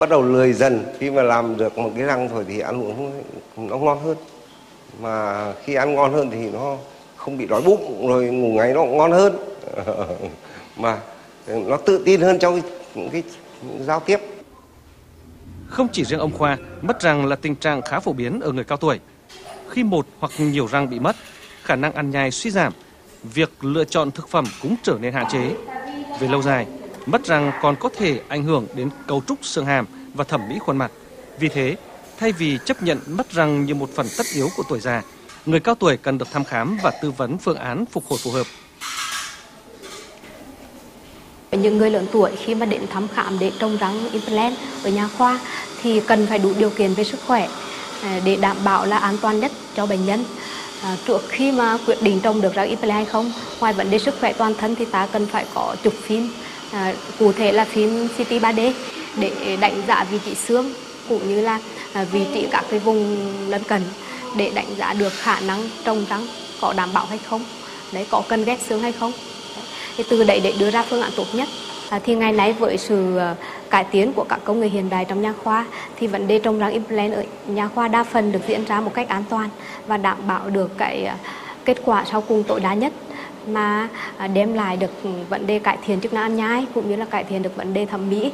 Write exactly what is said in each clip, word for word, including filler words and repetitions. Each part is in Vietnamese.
Bắt đầu lười dần, khi mà làm được một cái răng rồi thì ăn uống nó ngon hơn. Mà khi ăn ngon hơn thì nó không bị đói bụng, rồi ngủ ngáy nó ngon hơn. Mà nó tự tin hơn trong cái, những cái những giao tiếp. Không chỉ riêng ông Khoa, mất răng là tình trạng khá phổ biến ở người cao tuổi. Khi một hoặc nhiều răng bị mất, khả năng ăn nhai suy giảm, việc lựa chọn thực phẩm cũng trở nên hạn chế. Về lâu dài, mất răng còn có thể ảnh hưởng đến cấu trúc xương hàm và thẩm mỹ khuôn mặt. Vì thế, thay vì chấp nhận mất răng như một phần tất yếu của tuổi già, người cao tuổi cần được thăm khám và tư vấn phương án phục hồi phù hợp. Những người lớn tuổi khi mà đến thăm khám để trồng răng implant ở nha khoa thì cần phải đủ điều kiện về sức khỏe để đảm bảo là an toàn nhất cho bệnh nhân. À, trước khi mà quyết định trồng được răng implant hay không, ngoài vấn đề sức khỏe toàn thân thì ta cần phải có chụp phim, à, cụ thể là phim xê tê ba D để đánh giá vị trí xương cũng như là à, vị trí các cái vùng lân cận để đánh giá được khả năng trồng răng có đảm bảo hay không, đấy, có cần ghép xương hay không. Thì từ đấy để đưa ra phương án tốt nhất. À, thì ngày nay với sự uh, cải tiến của các công nghệ hiện đại trong nha khoa thì vấn đề trồng răng implant ở nha khoa đa phần được diễn ra một cách an toàn và đảm bảo được cái uh, kết quả sau cùng tối đa nhất, mà uh, đem lại được vấn đề cải thiện chức năng ăn nhai cũng như là cải thiện được vấn đề thẩm mỹ.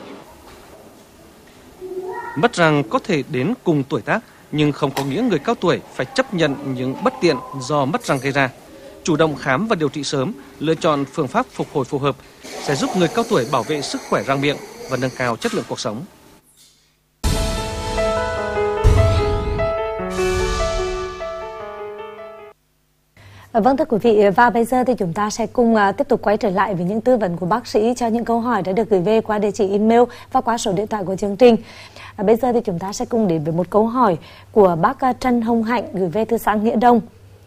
Mất răng có thể đến cùng tuổi tác, nhưng không có nghĩa người cao tuổi phải chấp nhận những bất tiện do mất răng gây ra. Chủ động khám và điều trị sớm, lựa chọn phương pháp phục hồi phù hợp sẽ giúp người cao tuổi bảo vệ sức khỏe răng miệng và nâng cao chất lượng cuộc sống. Vâng thưa quý vị, và bây giờ thì chúng ta sẽ cùng tiếp tục quay trở lại với những tư vấn của bác sĩ cho những câu hỏi đã được gửi về qua địa chỉ email và qua số điện thoại của chương trình. À, bây giờ thì chúng ta sẽ cùng đến với một câu hỏi của bác Trần Hồng Hạnh gửi về từ xã Nghĩa Đông.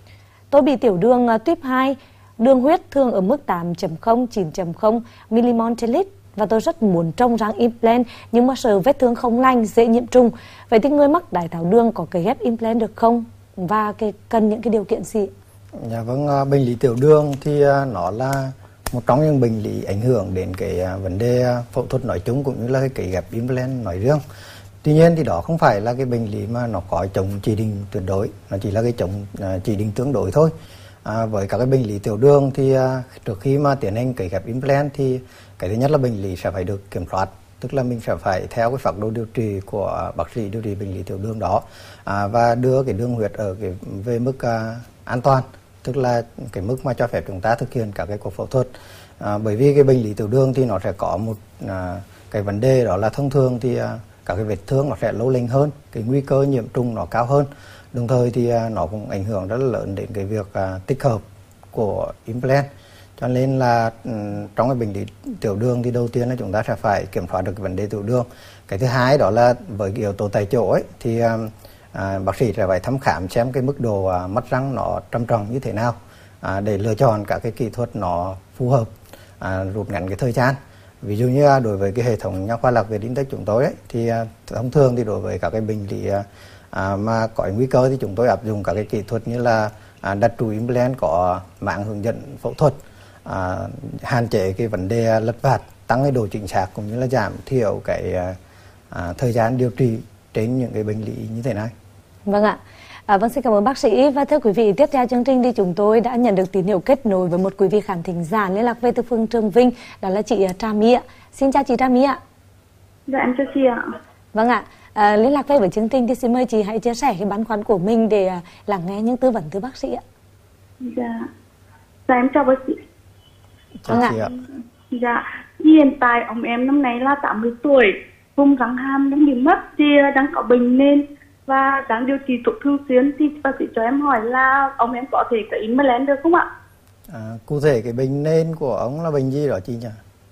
Tôi bị tiểu đường tuyếp hai, đường huyết thường ở mức tám chấm không, chín chấm không milimol trên lít và tôi rất muốn trồng răng implant nhưng mà sợ vết thương không lành, dễ nhiễm trùng. Vậy thì người mắc đái tháo đường có cấy ghép implant được không và cái, cần những cái điều kiện gì? Dạ vâng, bệnh lý tiểu đường thì nó là một trong những bệnh lý ảnh hưởng đến cái vấn đề phẫu thuật nói chung cũng như là cái cấy ghép implant nói riêng. Tuy nhiên thì đó không phải là cái bệnh lý mà nó có chống chỉ định tuyệt đối, nó chỉ là cái chống chỉ định tương đối thôi. À, với các cái bệnh lý tiểu đường thì à, trước khi mà tiến hành cấy ghép implant thì cái thứ nhất là bệnh lý sẽ phải được kiểm soát, tức là mình sẽ phải theo cái phác đồ điều trị của bác sĩ điều trị bệnh lý tiểu đường đó, à, và đưa cái đường huyết ở cái về mức à, an toàn, tức là cái mức mà cho phép chúng ta thực hiện các cái cuộc phẫu thuật. À, bởi vì cái bệnh lý tiểu đường thì nó sẽ có một à, cái vấn đề đó là thông thường thì à, các cái vết thương nó sẽ lâu lành hơn, cái nguy cơ nhiễm trùng nó cao hơn. Đồng thời thì à, nó cũng ảnh hưởng rất là lớn đến cái việc à, tích hợp của implant. Cho nên là um, trong cái bệnh lý tiểu đường thì đầu tiên là chúng ta sẽ phải kiểm soát được cái vấn đề tiểu đường. Cái thứ hai đó là với cái yếu tố tại chỗ ấy thì à, à, bác sĩ sẽ phải thăm khám xem cái mức độ à, mất răng nó trầm trọng như thế nào, à, để lựa chọn các cái kỹ thuật nó phù hợp, à, rút ngắn cái thời gian. Ví dụ như đối với cái hệ thống nha khoa Lạc Việt Intech chúng tôi ấy, thì à, thông thường thì đối với các cái bệnh lý à, mà có nguy cơ thì chúng tôi áp dụng các cái kỹ thuật như là à, đặt trụ implant có mạng hướng dẫn phẫu thuật, à, hạn chế cái vấn đề lật vạt, tăng cái độ chính xác cũng như là giảm thiểu cái à, thời gian điều trị trên những cái bệnh lý như thế này. Vâng ạ. À, vâng, xin cảm ơn bác sĩ. Và thưa quý vị, tiếp theo chương trình thì chúng tôi đã nhận được tín hiệu kết nối với một quý vị khán thính giả liên lạc về từ phường Trường Vinh, đó là chị Trà My ạ. Xin chào chị Trà My ạ. Dạ em chào chị ạ. Vâng ạ. À, liên lạc về với chương trình thì xin mời chị hãy chia sẻ cái băn khoăn của mình để uh, lắng nghe những tư vấn từ bác sĩ ạ. Dạ. Dạ em chào bác sĩ. Chào vâng chị ạ. Dạ. Hiện tại ông em năm nay là tám mươi tuổi, vùng răng hàm đang bị mất thì đang có bệnh nền và đang điều trị thuốc thường xuyên, thì bác sĩ cho em hỏi là ông em có thể cấy implant được không ạ? À, cụ thể cái bệnh nền của ông là bệnh gì đó chị nhỉ?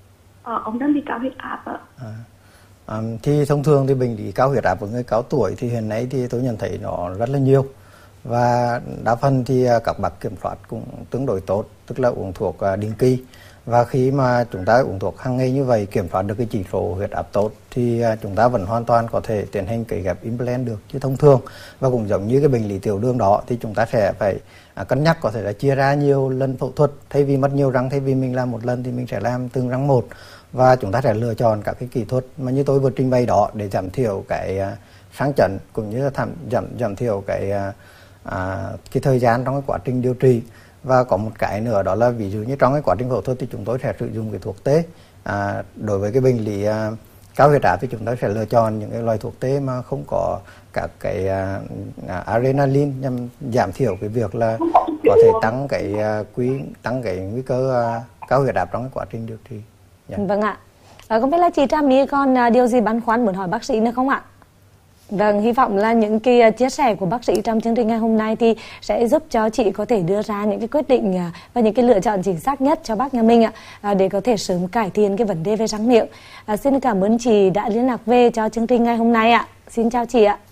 Ờ, ông đang bị cao huyết áp ạ. À, à, thì thông thường thì bệnh lý cao huyết áp của người cao tuổi thì hiện nay thì tôi nhận thấy nó rất là nhiều, và đa phần thì các bác kiểm soát cũng tương đối tốt, tức là uống thuốc định kỳ Và khi mà chúng ta uống thuốc hàng ngày như vậy, kiểm soát được cái chỉ số huyết áp tốt thì chúng ta vẫn hoàn toàn có thể tiến hành cấy ghép implant được như thông thường. Và cũng giống như cái bệnh lý tiểu đường đó thì chúng ta sẽ phải cân nhắc có thể là chia ra nhiều lần phẫu thuật, thay vì mất nhiều răng, thay vì mình làm một lần thì mình sẽ làm từng răng một, và chúng ta sẽ lựa chọn các cái kỹ thuật mà như tôi vừa trình bày đó để giảm thiểu cái sang chấn cũng như là giảm giảm giảm thiểu cái à, cái thời gian trong cái quá trình điều trị. Và có một cái nữa đó là ví dụ như trong cái quá trình phẫu thuật thì chúng tôi sẽ sử dụng cái thuốc tê. À, đối với cái bệnh lý à, cao huyết áp thì chúng tôi sẽ lựa chọn những cái loại thuốc tê mà không có các cái à, adrenaline, nhằm giảm thiểu cái việc là có thể tăng cái à, quý tăng cái nguy cơ à, cao huyết áp trong cái quá trình điều trị. Yeah. Vâng ạ. À, không biết là chị Trà My còn à, điều gì băn khoăn muốn hỏi bác sĩ nữa không ạ? Vâng, hy vọng là những cái chia sẻ của bác sĩ trong chương trình ngày hôm nay thì sẽ giúp cho chị có thể đưa ra những cái quyết định và những cái lựa chọn chính xác nhất cho bác nhà mình ạ, để có thể sớm cải thiện cái vấn đề về răng miệng. À, xin cảm ơn chị đã liên lạc về cho chương trình ngày hôm nay ạ. Xin chào chị ạ.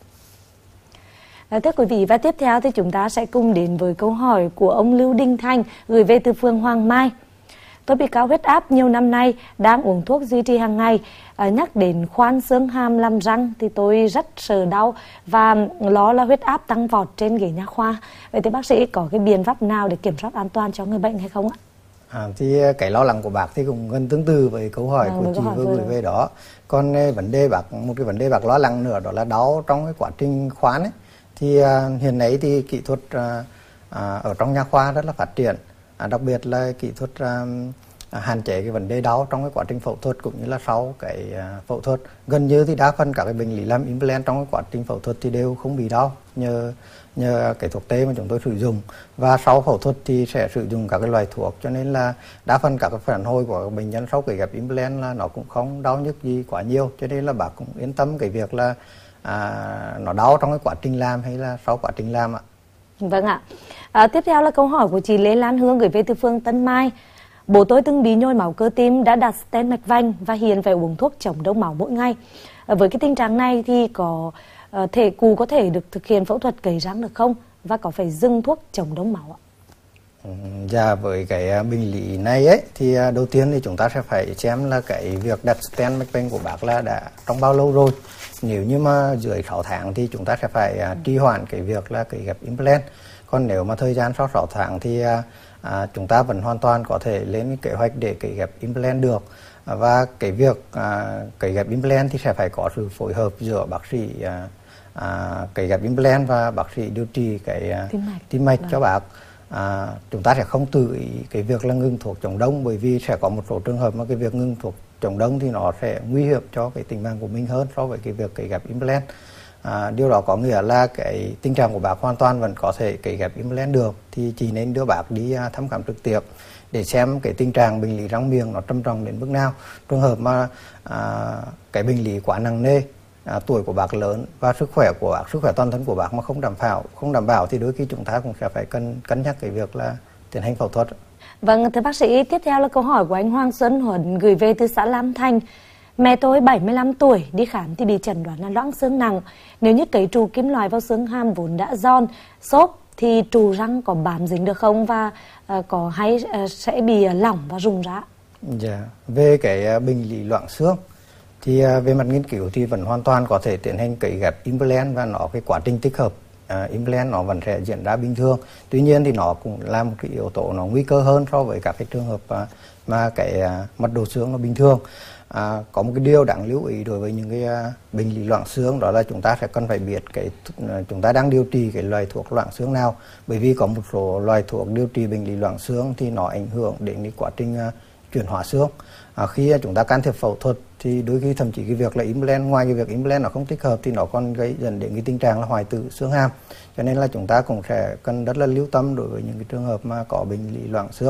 À, thưa quý vị, và tiếp theo thì chúng ta sẽ cùng đến với câu hỏi của ông Lưu Đinh Thanh gửi về từ phường Hoàng Mai. Tôi bị cao huyết áp nhiều năm nay, đang uống thuốc duy trì hàng ngày. À, nhắc đến khoan xương hàm làm răng thì tôi rất sợ đau và lo là huyết áp tăng vọt trên ghế nha khoa. Vậy thì bác sĩ có cái biện pháp nào để kiểm soát an toàn cho người bệnh hay không ạ? À, thì cái lo lắng của bác thì cũng gần tương tự với câu hỏi à, của chị vừa gửi về đó. Còn vấn đề bác một cái vấn đề bác lo lắng nữa đó là đau trong cái quá trình khoan ấy. Thì à, hiện nay thì kỹ thuật à, à, ở trong nha khoa rất là phát triển. À, đặc biệt là kỹ thuật um, hạn chế cái vấn đề đau trong cái quá trình phẫu thuật cũng như là sau cái uh, phẫu thuật. Gần như thì đa phần các cái bệnh lý làm implant trong cái quá trình phẫu thuật thì đều không bị đau nhờ nhờ cái thuốc tê mà chúng tôi sử dụng. Và sau phẫu thuật thì sẽ sử dụng các cái loại thuốc, cho nên là đa phần các cái phản hồi của các bệnh nhân sau cái ghép implant là nó cũng không đau nhức gì quá nhiều, cho nên là bác cũng yên tâm cái việc là à, nó đau trong cái quá trình làm hay là sau quá trình làm ạ. Vâng ạ. À, tiếp theo là câu hỏi của chị Lê Lan Hương gửi về từ phường Tân Mai. Bố tôi từng bị nhồi máu cơ tim, đã đặt stent mạch vành và hiện phải uống thuốc chống đông máu mỗi ngày. À, với cái tình trạng này thì có uh, thể cụ có thể được thực hiện phẫu thuật cấy răng được không? Và có phải dừng thuốc chống đông máu ạ? Ừ, dạ, với cái bệnh lý này ấy thì đầu tiên thì chúng ta sẽ phải xem là cái việc đặt stent mạch vành của bác là đã trong bao lâu rồi. Nếu như mà dưới sáu tháng thì chúng ta sẽ phải uh, trì hoãn cái việc là cái ghép implant. Còn nếu mà thời gian sau sáu tháng thì uh, uh, chúng ta vẫn hoàn toàn có thể lên kế hoạch để cái ghép implant được. Uh, và cái việc uh, cái ghép implant thì sẽ phải có sự phối hợp giữa bác sĩ uh, uh, cái ghép implant và bác sĩ điều trị cái uh, tim mạch, tim mạch cho bác. À, chúng ta sẽ không tự ý cái việc là ngừng thuốc chống đông, bởi vì sẽ có một số trường hợp mà cái việc ngừng thuốc chống đông thì nó sẽ nguy hiểm cho cái tính mạng của mình hơn so với cái việc cấy ghép implant. À, điều đó có nghĩa là cái tình trạng của bác hoàn toàn vẫn có thể cấy ghép implant được, thì chỉ nên đưa bác đi uh, thăm khám trực tiếp để xem cái tình trạng bệnh lý răng miệng nó trầm trọng đến mức nào. Trường hợp mà à, cái bệnh lý quá nặng nề, À, tuổi của bác lớn và sức khỏe của bác, sức khỏe toàn thân của bác mà không đảm bảo, không đảm bảo thì đôi khi chúng ta cũng sẽ phải cân cân nhắc cái việc là tiến hành phẫu thuật. Vâng, thưa bác sĩ, tiếp theo là câu hỏi của anh Hoàng Xuân Huấn gửi về từ xã Lam Thành. Mẹ tôi bảy mươi lăm tuổi, đi khám thì bị chẩn đoán là loãng xương nặng. Nếu như cấy trù kim loại vào xương hàm vốn đã giòn, xốp thì trù răng có bám dính được không, và uh, có hay uh, sẽ bị uh, lỏng và rụng ra? Dạ, về cái uh, bệnh lý loãng xương thì uh, về mặt nghiên cứu thì vẫn hoàn toàn có thể tiến hành cấy ghép implant, và nó cái quá trình tích hợp uh, implant nó vẫn sẽ diễn ra bình thường. Tuy nhiên thì nó cũng là một cái yếu tố nó nguy cơ hơn so với các cái trường hợp uh, mà cái uh, mật độ xương nó bình thường. À, có một cái điều đáng lưu ý đối với những cái uh, bệnh lý loãng xương, đó là chúng ta sẽ cần phải biết cái uh, chúng ta đang điều trị cái loại thuốc loãng xương nào, bởi vì có một số loại thuốc điều trị bệnh lý loãng xương thì nó ảnh hưởng đến cái quá trình uh, chuyển hóa xương. À, khi chúng ta can thiệp phẫu thuật thì đôi khi thậm chí cái việc là implant, ngoài cái việc implant nó không thích hợp thì nó còn gây dẫn đến cái tình trạng là hoại tử xương hàm, cho nên là chúng ta cũng sẽ cần rất là lưu tâm đối với những cái trường hợp mà có bệnh lý loãng xương.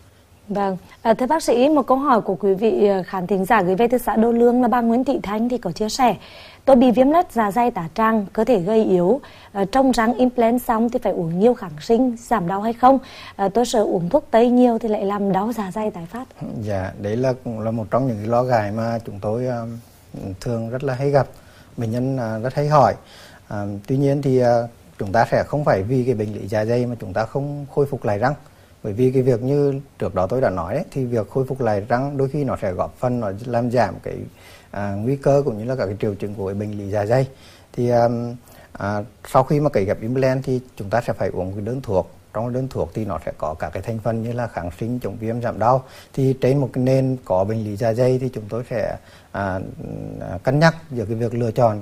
Vâng, à, thưa bác sĩ, một câu hỏi của quý vị khán thính giả gửi về từ xã Đô Lương là bà Nguyễn Thị Thanh thì có chia sẻ: tôi bị viêm loét dạ dày tá tràng, cơ thể gầy yếu, à, trong răng implant xong thì phải uống nhiều kháng sinh giảm đau hay không? À, tôi sợ uống thuốc tây nhiều thì lại làm đau dạ dày tái phát. Dạ, đấy là cũng là một trong những cái lo ngại mà chúng tôi uh, thường rất là hay gặp, bệnh nhân uh, rất hay hỏi. Uh, tuy nhiên thì uh, chúng ta sẽ không phải vì cái bệnh lý dạ dày mà chúng ta không khôi phục lại răng. Bởi vì cái việc như trước đó tôi đã nói ấy, thì việc khôi phục lại răng đôi khi nó sẽ góp phần nó làm giảm cái à, nguy cơ cũng như là các cái triệu chứng của cái bệnh lý dạ dày. Thì à, à, sau khi mà cấy ghép implant thì chúng ta sẽ phải uống cái đơn thuốc. Trong đơn thuốc thì nó sẽ có các cái thành phần như là kháng sinh, chống viêm, giảm đau. Thì trên một cái nền có bệnh lý dạ dày thì chúng tôi sẽ à, cân nhắc giữa cái việc lựa chọn